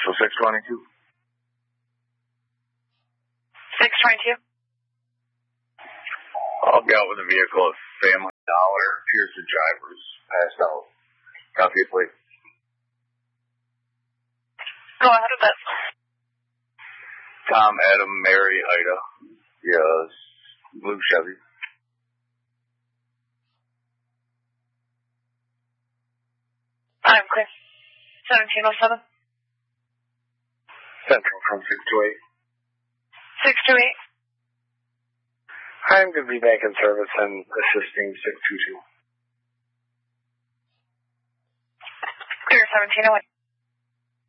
Central 622. 622. I'll go with a vehicle at Family Dollar. Here's the driver's passed out. Copy, please. Go ahead with it. Tom, Adam, Mary, Ida. Yes. Blue Chevy. I'm clear. 1707. Central from 628. 628. I'm going to be back in service and assisting 622. Clear 1708.